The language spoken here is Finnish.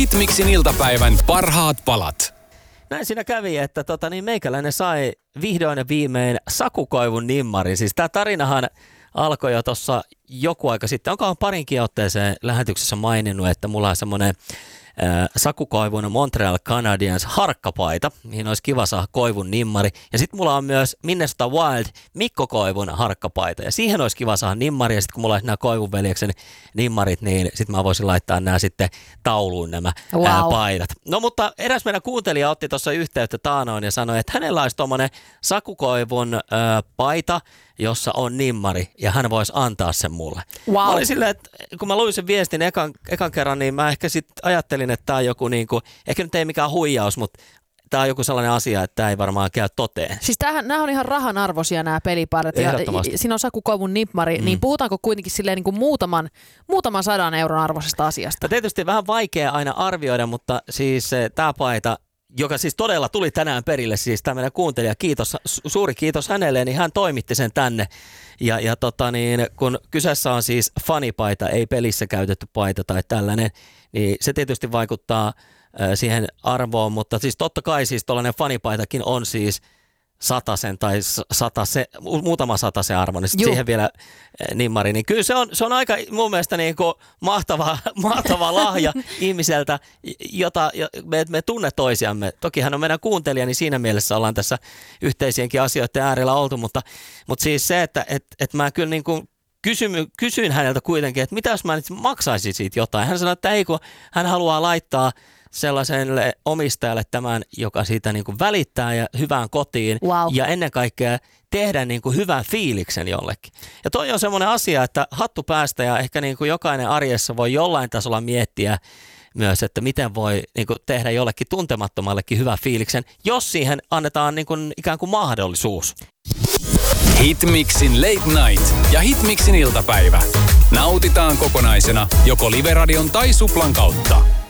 Hitmixin iltapäivän parhaat palat. Näin siinä kävi, että meikäläinen sai vihdoin ja viimein sakukoivun nimmarin. Siis tämä tarinahan alkoi jo tuossa joku aika sitten. Onkohan parinkin otteeseen lähetyksessä maininnut, että mulla on semmoinen sakukoivun Montreal Canadiens harkkapaita, mihin olisi kiva saada koivun nimmari. Ja sitten mulla on myös Minnesota Wild Mikko Koivun harkkapaita. Ja siihen olisi kiva saada nimmari. Ja sitten kun mulla olisi nämä Koivun veljeksen nimmarit, niin sitten mä voisin laittaa nämä sitten tauluun nämä paidat. No mutta eräs meidän kuuntelija otti tuossa yhteyttä taanoin ja sanoi, että hänellä olisi tuommoinen sakukoivun paita, jossa on nimmari, ja hän voisi antaa sen mulle. Wow. Mä olin silleen, että kun mä luin sen viestin ekan kerran, niin mä ehkä sitten ajattelin, että tää on joku niinku, ehkä nyt ei mikään huijaus, mutta tää on joku sellainen asia, että tää ei varmaan käy toteen. Siis nämä on ihan rahan arvoisia nämä pelipaidat, ja siinä on sakukoivun nimmari, niin puhutaanko kuitenkin silleen niin kuin muutaman 100 euron arvoisesta asiasta? Tietysti vähän vaikea aina arvioida, mutta siis tää paita, joka siis todella tuli tänään perille, siis tämä meidän kuuntelija, suuri kiitos hänelle, niin hän toimitti sen tänne. Ja kun kyseessä on siis fanipaita, ei pelissä käytetty paita tai tällainen, niin se tietysti vaikuttaa siihen arvoon, mutta siis totta kai siis tuollainen fanipaitakin on siis satasen tai muutama satasen arvo, niin siihen vielä nimmari. Niin kyllä se on aika mun mielestä niin kuin mahtava lahja ihmiseltä, jota me tunne toisiamme. Toki hän on meidän kuuntelija, niin siinä mielessä ollaan tässä yhteisienkin asioiden äärellä oltu, mutta siis se, että mä kyllä niin kuin kysyin häneltä kuitenkin, että mitä jos mä nyt maksaisin siitä jotain. Hän sanoi, että ei, kun hän haluaa laittaa sellaiselle omistajalle tämän, joka siitä niin kuin välittää ja hyvään kotiin ja ennen kaikkea tehdä niin kuin hyvän fiiliksen jollekin. Ja toi on semmoinen asia, että hattu päästä ja ehkä niin kuin jokainen arjessa voi jollain tasolla miettiä myös, että miten voi niin kuin tehdä jollekin tuntemattomallekin hyvän fiiliksen, jos siihen annetaan niin kuin ikään kuin mahdollisuus. Hitmixin Late Night ja Hitmixin iltapäivä. Nautitaan kokonaisena joko Live Radion tai Suplan kautta.